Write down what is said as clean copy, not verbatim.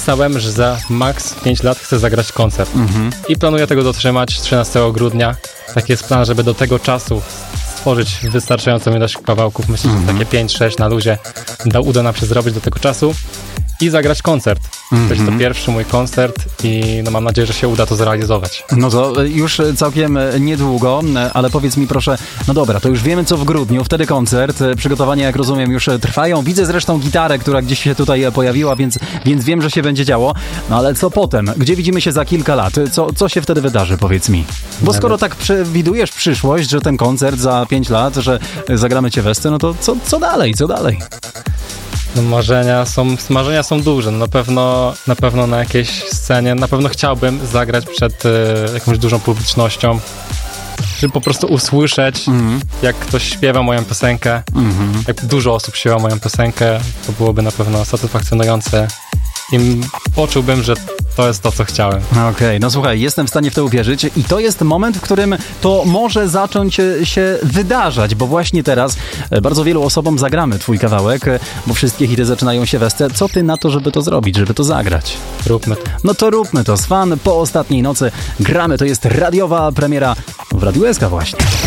napisałem, że za max 5 lat chcę zagrać koncert. I planuję tego dotrzymać 13 grudnia. Taki jest plan, żeby do tego czasu stworzyć wystarczającą ilość kawałków. Myślę, że takie 5-6 na luzie uda nam się zrobić do tego czasu i zagrać koncert. To jest to pierwszy mój koncert i no mam nadzieję, że się uda to zrealizować. No to już całkiem niedługo, ale powiedz mi proszę, no dobra, to już wiemy co w grudniu, wtedy koncert, przygotowania jak rozumiem już trwają, widzę zresztą gitarę, która gdzieś się tutaj pojawiła, więc wiem, że się będzie działo, no ale co potem? Gdzie widzimy się za kilka lat? Co się wtedy wydarzy, powiedz mi? Bo skoro tak przewidujesz przyszłość, że ten koncert za 5 lat, że zagramy cię w Esce, no to co dalej? No marzenia są duże. No na pewno na jakiejś scenie, na pewno chciałbym zagrać przed jakąś dużą publicznością, żeby po prostu usłyszeć, jak ktoś śpiewa moją piosenkę, jak dużo osób śpiewa moją piosenkę, to byłoby na pewno satysfakcjonujące i poczułbym, że to jest to, co chciałem. Okej, no słuchaj, jestem w stanie w to uwierzyć i to jest moment, w którym to może zacząć się wydarzać, bo właśnie teraz bardzo wielu osobom zagramy twój kawałek, bo wszystkie hity zaczynają się w Esce. Co ty na to, żeby to zrobić, żeby to zagrać? Róbmy to. No to róbmy to. Z Fan po ostatniej nocy gramy. To jest radiowa premiera w Radiu SK właśnie.